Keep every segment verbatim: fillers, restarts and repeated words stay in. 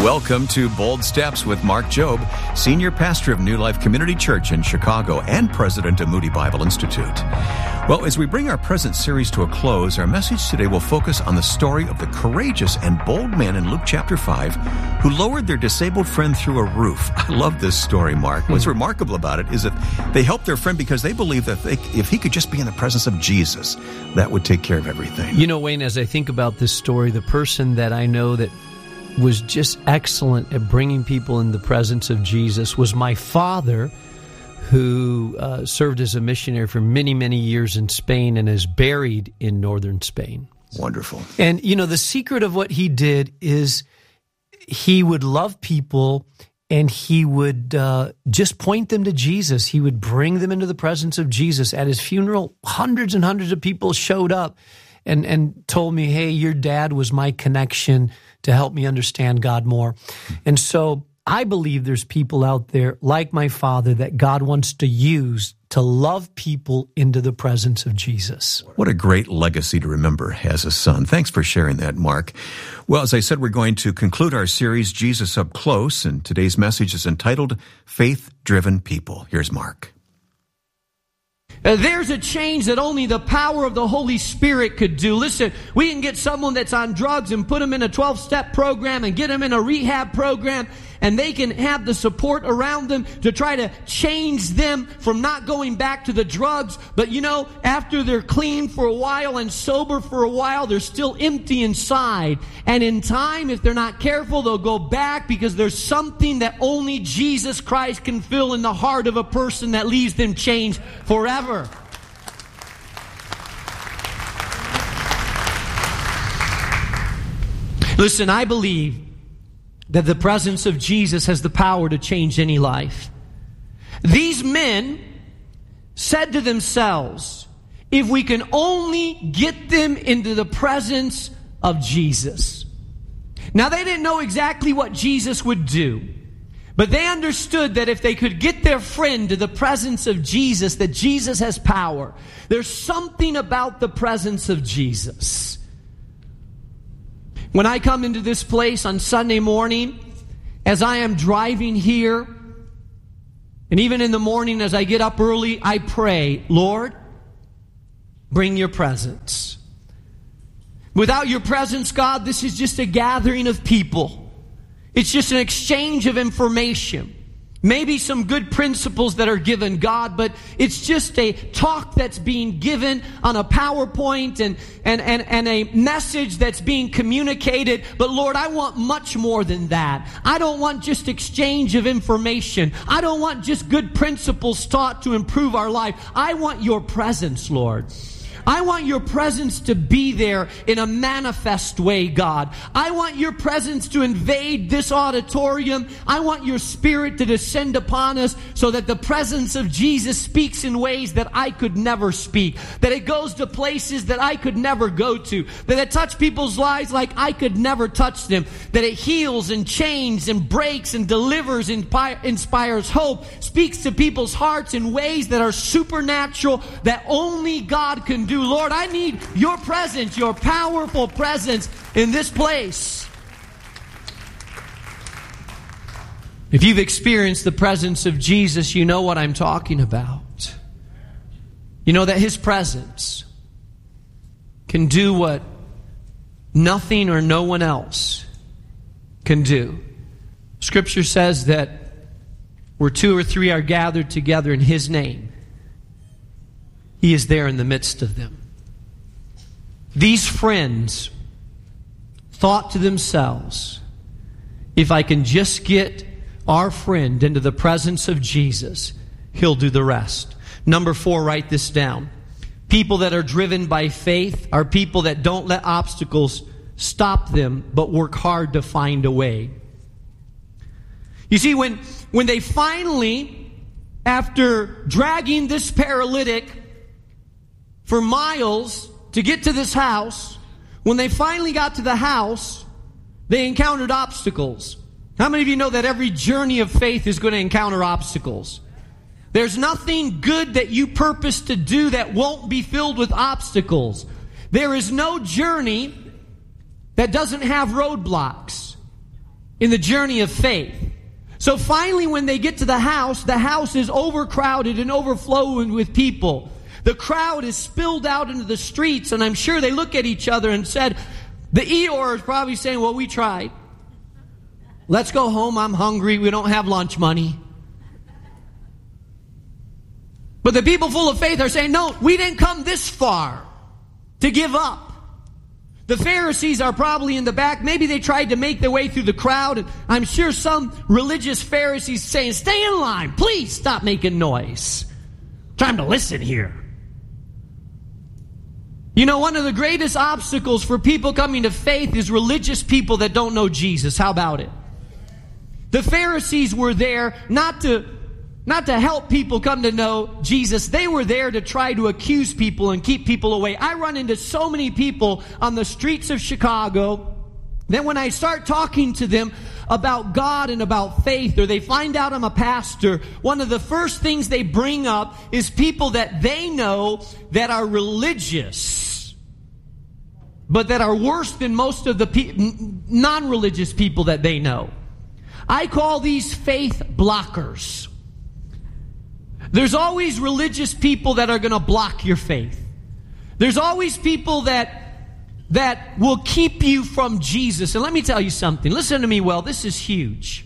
Welcome to Bold Steps with Mark Jobe, Senior Pastor of New Life Community Church in Chicago and President of Moody Bible Institute. Well, as we bring our present series to a close, our message today will focus on the story of the courageous and bold men in Luke chapter five who lowered their disabled friend through a roof. I love this story, Mark. What's remarkable about it is that they helped their friend because they believed that they, if he could just be in the presence of Jesus, that would take care of everything. You know, Wayne, as I think about this story, the person that I know that was just excellent at bringing people in the presence of Jesus was my father, who uh, served as a missionary for many, many years in Spain and is buried in northern Spain. Wonderful. And, you know, the secret of what he did is he would love people and he would uh, just point them to Jesus. He would bring them into the presence of Jesus. At his funeral, hundreds and hundreds of people showed up and, and told me, hey, your dad was my connection to help me understand God more. And so I believe there's people out there like my father that God wants to use to love people into the presence of Jesus. What a great legacy to remember as a son. Thanks for sharing that, Mark. Well, as I said, we're going to conclude our series, Jesus Up Close, and today's message is entitled Faith-Driven People. Here's Mark. Uh, there's a change that only the power of the Holy Spirit could do. Listen, we can get someone that's on drugs and put them in a twelve-step program and get them in a rehab program, and they can have the support around them to try to change them from not going back to the drugs. But you know, after they're clean for a while and sober for a while, they're still empty inside. And in time, if they're not careful, they'll go back because there's something that only Jesus Christ can fill in the heart of a person that leaves them changed forever. Listen, I believe that the presence of Jesus has the power to change any life. These men said to themselves, if we can only get them into the presence of Jesus. Now, they didn't know exactly what Jesus would do, but they understood that if they could get their friend to the presence of Jesus, that Jesus has power. There's something about the presence of Jesus. When I come into this place on Sunday morning, as I am driving here, and even in the morning as I get up early, I pray, Lord, bring your presence. Without your presence, God, this is just a gathering of people. It's just an exchange of information. Maybe some good principles that are given, God, but it's just a talk that's being given on a PowerPoint and, and, and, and a message that's being communicated. But Lord, I want much more than that. I don't want just exchange of information. I don't want just good principles taught to improve our life. I want your presence, Lord. I want your presence to be there in a manifest way, God. I want your presence to invade this auditorium. I want your Spirit to descend upon us so that the presence of Jesus speaks in ways that I could never speak, that it goes to places that I could never go to, that it touches people's lives like I could never touch them, that it heals and changes and breaks and delivers, inspires hope, speaks to people's hearts in ways that are supernatural, that only God can do. Lord, I need your presence, your powerful presence in this place. If you've experienced the presence of Jesus, you know what I'm talking about. You know that his presence can do what nothing or no one else can do. Scripture says that where two or three are gathered together in his name, he is there in the midst of them. These friends thought to themselves, if I can just get our friend into the presence of Jesus, he'll do the rest. Number four, write this down. People that are driven by faith are people that don't let obstacles stop them, but work hard to find a way. You see, when, when they finally, after dragging this paralytic for miles to get to this house, when they finally got to the house, they encountered obstacles. How many of you know that every journey of faith is going to encounter obstacles? There's nothing good that you purpose to do that won't be filled with obstacles. There is no journey that doesn't have roadblocks. in the journey of faith. So finally, when they get to the house, the house is overcrowded and overflowing with people. The crowd is spilled out into the streets, and I'm sure they look at each other and said, the Eeyore is probably saying, well, we tried. Let's go home. I'm hungry. We don't have lunch money. But the people full of faith are saying, no, we didn't come this far to give up. The Pharisees are probably in the back. Maybe they tried to make their way through the crowd. And I'm sure some religious Pharisees saying, stay in line. Please stop making noise. Time to listen here. You know, one of the greatest obstacles for people coming to faith is religious people that don't know Jesus. How about it? The Pharisees were there not to, not to help people come to know Jesus. They were there to try to accuse people and keep people away. I run into so many people on the streets of Chicago that when I start talking to them about God and about faith, or they find out I'm a pastor, one of the first things they bring up is people that they know that are religious, but that are worse than most of the pe- non-religious people that they know. I call these faith blockers. There's always religious people that are going to block your faith. There's always people that that will keep you from Jesus. And let me tell you something. Listen to me well. This is huge.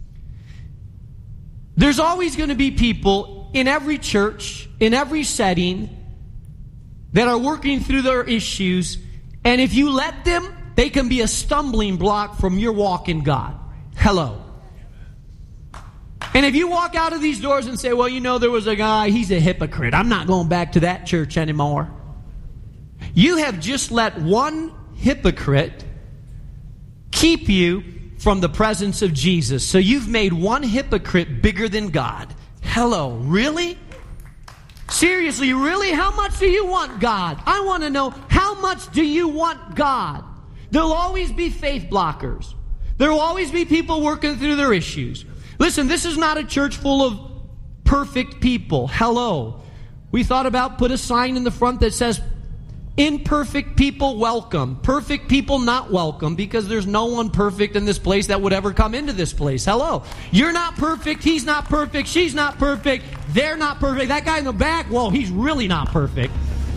There's always going to be people in every church, in every setting, that are working through their issues. And if you let them, they can be a stumbling block from your walk in God. Hello. And if you walk out of these doors and say, well, you know, there was a guy, he's a hypocrite. I'm not going back to that church anymore. You have just let one hypocrite keep you from the presence of Jesus. So you've made one hypocrite bigger than God. Hello, really? Seriously, really? How much do you want God? I want to know, how much do you want God? There'll always be faith blockers. There will always be people working through their issues. Listen, this is not a church full of perfect people. Hello. We thought about put a sign in the front that says, imperfect people welcome. Perfect people not welcome, because there's no one perfect in this place that would ever come into this place. Hello. You're not perfect. He's not perfect. She's not perfect. They're not perfect. That guy in the back, well, he's really not perfect.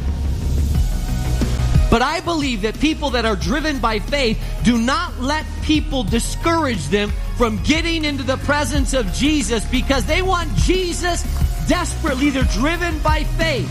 But I believe that people that are driven by faith do not let people discourage them from getting into the presence of Jesus, because they want Jesus desperately. They're driven by faith.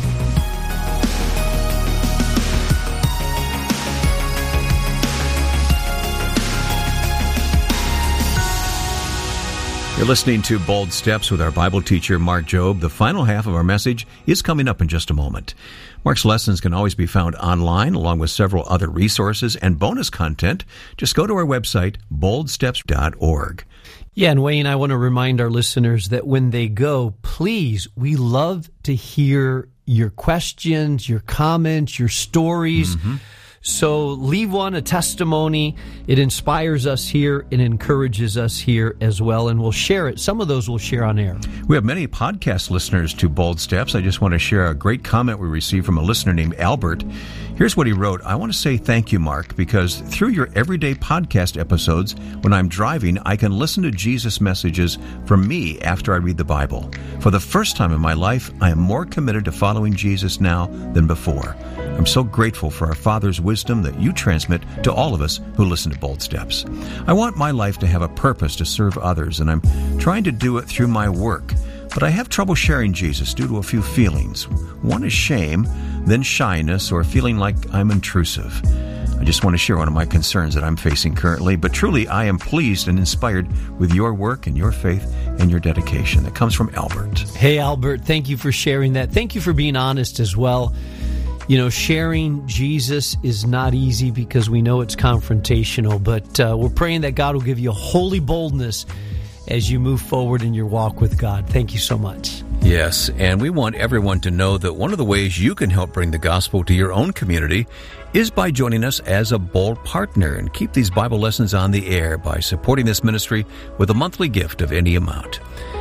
You're listening to Bold Steps with our Bible teacher, Mark Jobe. The final half of our message is coming up in just a moment. Mark's lessons can always be found online, along with several other resources and bonus content. Just go to our website, bold steps dot org. Yeah, and Wayne, I want to remind our listeners that when they go, please, we love to hear your questions, your comments, your stories. Mm-hmm. So leave one, a testimony. It inspires us here. It encourages us here as well, and we'll share it. Some of those we'll share on air. We have many podcast listeners to Bold Steps. I just want to share a great comment we received from a listener named Albert. Here's what he wrote. I want to say thank you, Mark, because through your everyday podcast episodes, when I'm driving, I can listen to Jesus' messages for me after I read the Bible. For the first time in my life, I am more committed to following Jesus now than before. I'm so grateful for our Father's wisdom that you transmit to all of us who listen to Bold Steps. I want my life to have a purpose to serve others, and I'm trying to do it through my work. But I have trouble sharing Jesus due to a few feelings. One is shame, then shyness, or feeling like I'm intrusive. I just want to share one of my concerns that I'm facing currently, but truly I am pleased and inspired with your work and your faith and your dedication. That comes from Albert. Hey, Albert, thank you for sharing that. Thank you for being honest as well. You know, sharing Jesus is not easy because we know it's confrontational, but uh, we're praying that God will give you a holy boldness as you move forward in your walk with God. Thank you so much. Yes, and we want everyone to know that one of the ways you can help bring the gospel to your own community is by joining us as a Bold partner and keep these Bible lessons on the air by supporting this ministry with a monthly gift of any amount.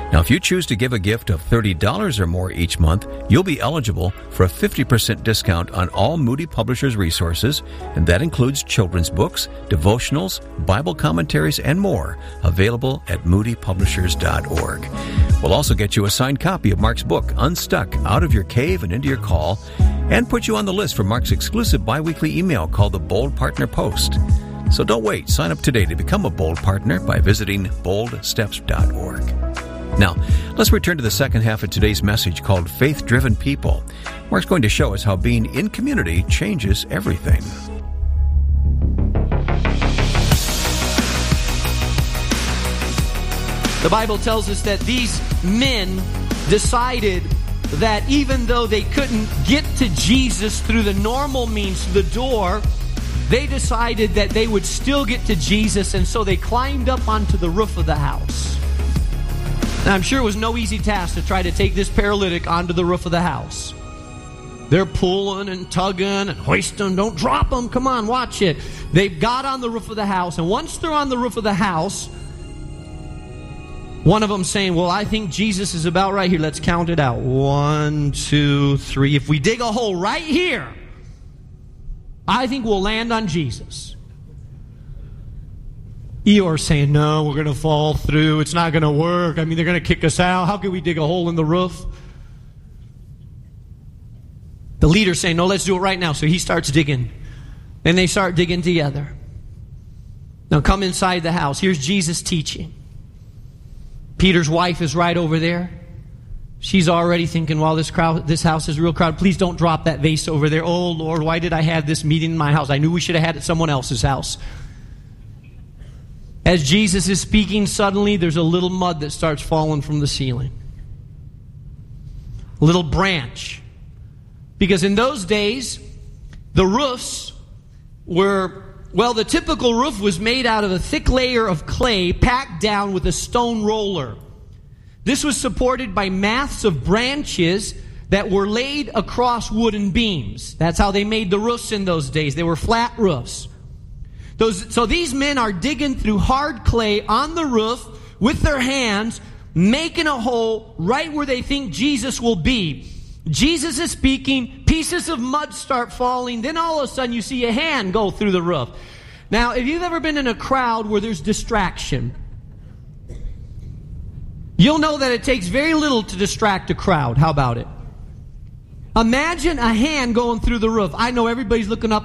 Now, if you choose to give a gift of thirty dollars or more each month, you'll be eligible for a fifty percent discount on all Moody Publishers resources, and that includes children's books, devotionals, Bible commentaries, and more, available at moody publishers dot org. We'll also get you a signed copy of Mark's book, Unstuck, Out of Your Cave and Into Your Call, and put you on the list for Mark's exclusive biweekly email called the Bold Partner Post. So don't wait. Sign up today to become a Bold Partner by visiting bold steps dot org. Now, let's return to the second half of today's message called Faith-Driven People. Mark's going to show us how being in community changes everything. The Bible tells us that these men decided that even though they couldn't get to Jesus through the normal means, through the door, they decided that they would still get to Jesus, and so they climbed up onto the roof of the house. Now, I'm sure it was no easy task to try to take this paralytic onto the roof of the house. They're pulling and tugging and hoisting. Don't drop them. Come on, watch it. They got on the roof of the house, and once they're on the roof of the house, one of them saying, well, I think Jesus is about right here. Let's count it out. One, two, three. If we dig a hole right here, I think we'll land on Jesus. Eeyore saying, no, we're going to fall through. It's not going to work. I mean, they're going to kick us out. How can we dig a hole in the roof? The leader's saying, no, let's do it right now. So he starts digging. And they start digging together. Now come inside the house. Here's Jesus teaching. Peter's wife is right over there. She's already thinking, well, this crowd, this house is real crowded. Please don't drop that vase over there. Oh, Lord, why did I have this meeting in my house? I knew we should have had it at someone else's house. As Jesus is speaking, suddenly there's a little mud that starts falling from the ceiling. A little branch. Because in those days, the roofs were, well, the typical roof was made out of a thick layer of clay packed down with a stone roller. This was supported by masts of branches that were laid across wooden beams. That's how they made the roofs in those days. They were flat roofs. Those, so these men are digging through hard clay on the roof with their hands, making a hole right where they think Jesus will be. Jesus is speaking, pieces of mud start falling, then all of a sudden you see a hand go through the roof. Now, if you've ever been in a crowd where there's distraction, you'll know that it takes very little to distract a crowd. How about it? Imagine a hand going through the roof. I know everybody's looking up